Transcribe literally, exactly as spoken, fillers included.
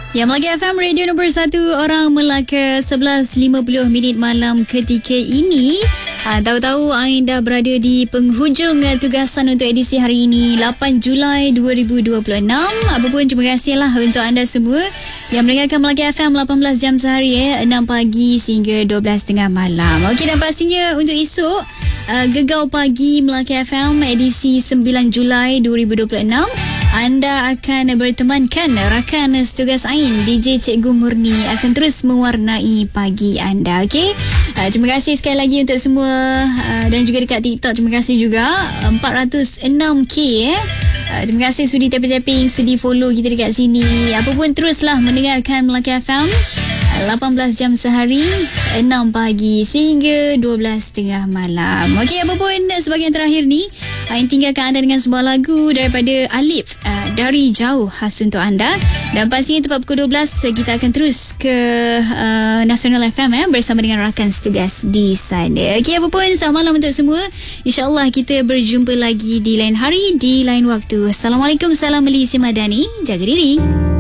Ya, Melaka F M, radio nombor satu orang Melaka, sebelas lima puluh minit malam ketika ini. Ha, tahu-tahu Ain dah berada di penghujung uh, tugasan untuk edisi hari ini, lapan Julai dua ribu dua puluh enam. Apapun, terima kasihlah untuk anda semua yang mendengarkan Melaka F M lapan belas jam sehari, eh, enam pagi sehingga dua belas tiga puluh malam. Okey, dan pastinya untuk esok, uh, Gegau Pagi Melaka F M edisi sembilan Julai dua ribu dua puluh enam, anda akan bertemankan rakan setugas Ain, D J Cikgu Murni, akan terus mewarnai pagi anda. Okey, uh, terima kasih sekali lagi untuk semua, uh, dan juga dekat TikTok terima kasih juga, empat ratus enam K eh. Uh, terima kasih sudi tapping-tapping, sudi follow kita dekat sini. Apa pun, teruslah mendengarkan Melaka F M lapan belas jam sehari, enam pagi sehingga dua belas tiga puluh malam. Okey, apa pun, sebahagian terakhir ni Ain tinggalkan anda dengan sebuah lagu daripada Alif, uh, Dari Jauh, khas untuk anda. Dan pastinya tepat pukul dua belas kita akan terus ke uh, Nasional F M eh, bersama dengan rakan setugas di sana. Okey, apa pun, selamat malam untuk semua. InsyaAllah kita berjumpa lagi di lain hari, di lain waktu. Assalamualaikum, salam Melisi Madani, jaga diri.